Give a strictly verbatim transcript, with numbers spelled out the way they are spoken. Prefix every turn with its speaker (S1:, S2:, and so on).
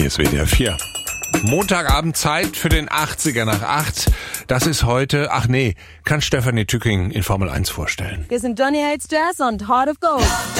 S1: Hier ist W D R vier. Montagabend Zeit für den achtziger nach acht. Das ist heute, ach nee, kann Stefanie Tücking in Formel eins vorstellen.
S2: Wir sind Johnny Hates Jazz und Heart of Gold.